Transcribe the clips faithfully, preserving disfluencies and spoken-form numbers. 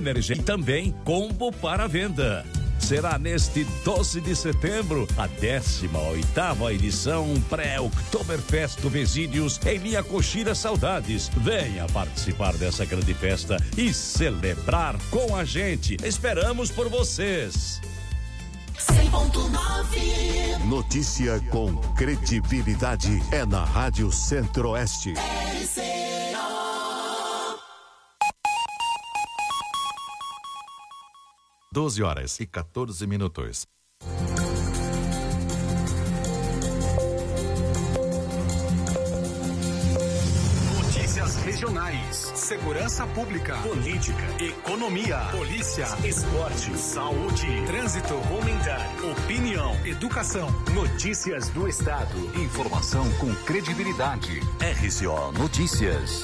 emergência e também combo para venda. Será neste doze de setembro a décima oitava edição pré-Oktoberfest do Vesídios em Linha Coxilha Saudades. Venha participar dessa grande festa e celebrar com a gente. Esperamos por vocês. cem ponto nove. Notícia com credibilidade é na Rádio Centro-Oeste. doze horas e quatorze minutos. Notícias regionais, segurança pública, política, economia, polícia, esporte, saúde, trânsito, comentar, opinião, educação, notícias do estado. Informação com credibilidade. R C O Notícias.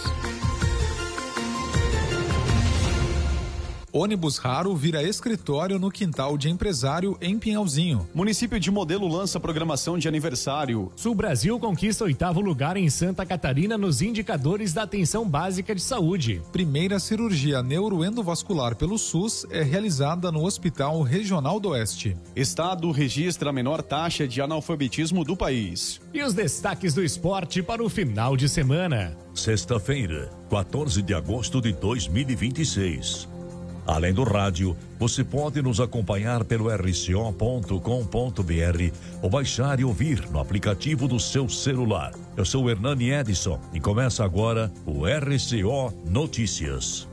Ônibus raro vira escritório no quintal de empresário em Pinhalzinho. Município de Modelo lança programação de aniversário. Sul Brasil conquista oitavo lugar em Santa Catarina nos indicadores da atenção básica de saúde. Primeira cirurgia neuroendovascular pelo SUS é realizada no Hospital Regional do Oeste. Estado registra a menor taxa de analfabetismo do país. E os destaques do esporte para o final de semana. Sexta-feira, quatorze de agosto de dois mil e vinte e seis. Além do rádio, você pode nos acompanhar pelo r c o ponto com ponto b r ou baixar e ouvir no aplicativo do seu celular. Eu sou o Hernani Edson e começa agora o R C O Notícias.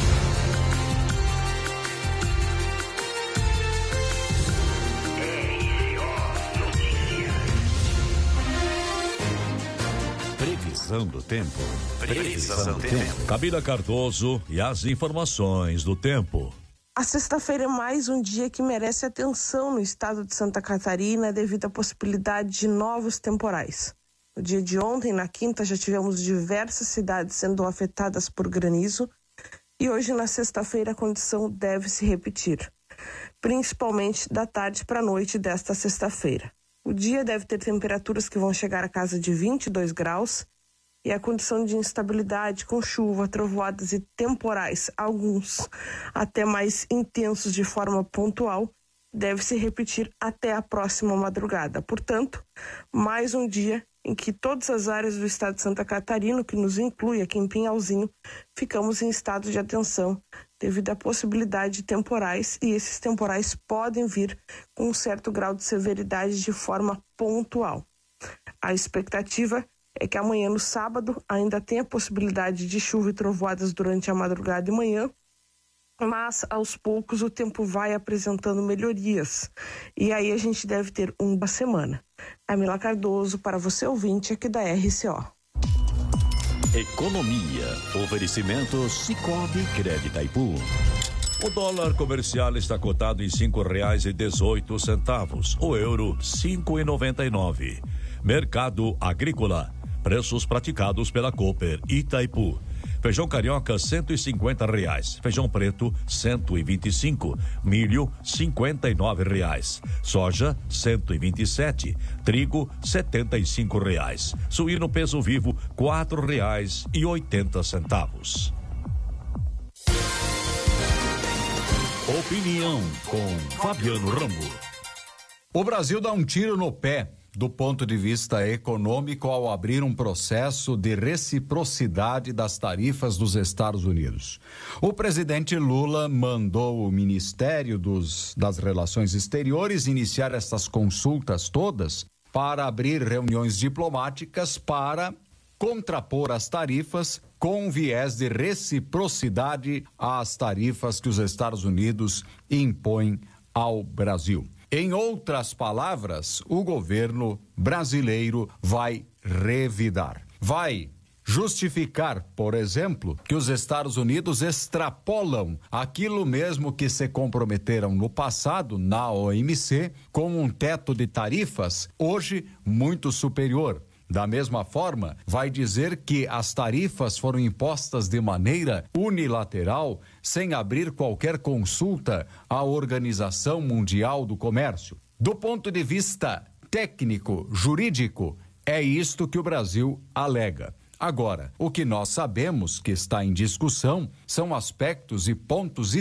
Previsão do tempo. Previsão do tempo. Camila Cardoso e as informações do tempo. A sexta-feira é mais um dia que merece atenção no estado de Santa Catarina devido à possibilidade de novos temporais. No dia de ontem, na quinta, já tivemos diversas cidades sendo afetadas por granizo e hoje, na sexta-feira, a condição deve se repetir, principalmente da tarde para a noite desta sexta-feira. O dia deve ter temperaturas que vão chegar a casa de vinte e dois graus e a condição de instabilidade com chuva, trovoadas e temporais, alguns até mais intensos de forma pontual, deve se repetir até a próxima madrugada. Portanto, mais um dia em que todas as áreas do estado de Santa Catarina, que nos inclui aqui em Pinhalzinho, ficamos em estado de atenção devido à possibilidade de temporais, e esses temporais podem vir com um certo grau de severidade de forma pontual. A expectativa é que amanhã, no sábado, ainda tenha possibilidade de chuva e trovoadas durante a madrugada e manhã, mas aos poucos o tempo vai apresentando melhorias e aí a gente deve ter uma semana. Camila Cardoso, para você ouvinte aqui da R C O. Economia. Oferecimento Cicobi Crédito Itaipu. O dólar comercial está cotado em cinco reais e dezoito centavos. O euro, cinco e noventa e nove. Mercado Agrícola. Preços praticados pela Cooper Itaipu. Feijão carioca, cento e cinquenta reais. Feijão preto, cento e vinte e cinco. Milho, cinquenta e nove reais. Soja, cento e vinte e sete. Trigo, setenta e cinco reais. Suíno peso vivo, quatro reais e oitenta centavos. Opinião com Fabiano Ramo. O Brasil dá um tiro no pé do ponto de vista econômico ao abrir um processo de reciprocidade das tarifas dos Estados Unidos. O presidente Lula mandou o Ministério dos, das Relações Exteriores iniciar essas consultas todas para abrir reuniões diplomáticas para contrapor as tarifas com viés de reciprocidade às tarifas que os Estados Unidos impõem ao Brasil. Em outras palavras, o governo brasileiro vai revidar. Vai justificar, por exemplo, que os Estados Unidos extrapolam aquilo mesmo que se comprometeram no passado na O M C com um teto de tarifas hoje muito superior. Da mesma forma, vai dizer que as tarifas foram impostas de maneira unilateral, sem abrir qualquer consulta à Organização Mundial do Comércio. Do ponto de vista técnico, jurídico, é isto que o Brasil alega. Agora, o que nós sabemos que está em discussão são aspectos e pontos